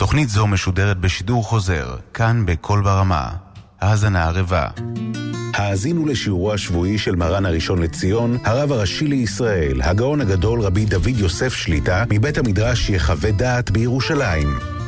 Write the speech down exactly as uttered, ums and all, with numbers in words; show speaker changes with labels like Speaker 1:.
Speaker 1: תוכנית זו משודרת בשידור חוזר, כאן בכל ברמה. האזנה ערבה. האזינו לשיעורו השבועי של מרן הראשון לציון, הרב הראשי לישראל, הגאון הגדול רבי דוד יוסף שליטה, מבית המדרש יחווה דעת בירושלים.